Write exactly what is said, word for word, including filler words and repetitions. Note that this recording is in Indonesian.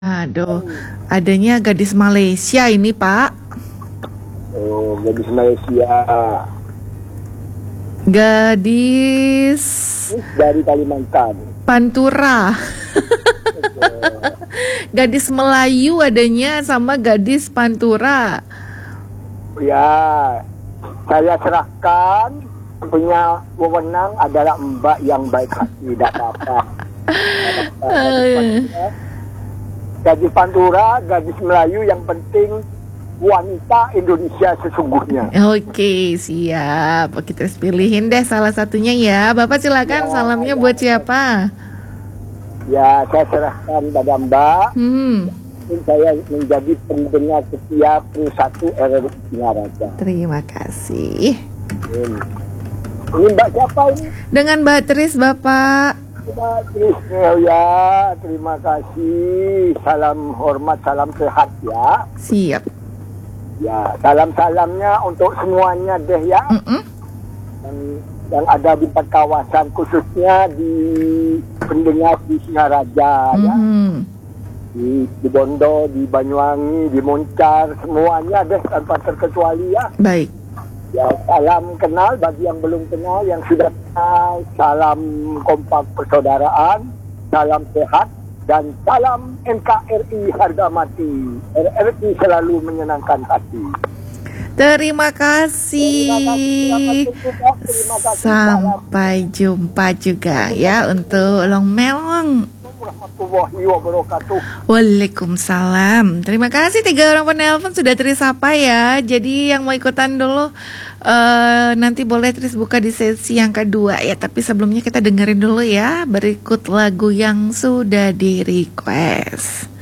Aduh, adanya gadis Malaysia ini, Pak. Oh, gadis Malaysia. Gadis dari Kalimantan. Pantura. Gadis Melayu adanya sama gadis Pantura. Ya, saya serahkan, punya wewenang adalah Mbak yang baik hati, tidak apa-apa. Gadis Pantura, gadis Melayu, yang penting wanita Indonesia sesungguhnya. Oke, siap. Kita pilihin deh salah satunya ya. Bapak silakan, ya, salamnya ya, buat siapa? Ya, saya serahkan pada Mbak. Hmm. Saya menjadi pendengar setia Pro satu R R I Singaraja. Terima kasih. Hmm. Ini Mbak siapa ini? Dengan Mbak Tris, Bapak. Mbak Tris, ya, terima kasih. Salam hormat, salam sehat ya. Siap. Ya, salam-salamnya untuk semuanya deh ya. Mm-mm. Dan yang ada di empat kawasan, khususnya di pendengar di Singaraja mm-hmm. ya. Di, di Bondo, di Banyuwangi, di Moncar, semuanya deh tanpa terkecuali ya. Baik. Ya, salam kenal bagi yang belum kenal, yang sudah kenal, salam kompak persaudaraan, salam sehat, dan salam N K R I harga mati. R R I selalu menyenangkan hati. Terima kasih. Terima kasih, terima kasih. Sampai jumpa juga ya untuk Long Melong. Warahmatullahi wabarakatuh. Waalaikumsalam. Terima kasih tiga orang penelpon sudah tersapa ya. Jadi yang mau ikutan dulu uh, nanti boleh terus buka di sesi yang kedua ya. Tapi sebelumnya kita dengerin dulu ya berikut lagu yang sudah di request.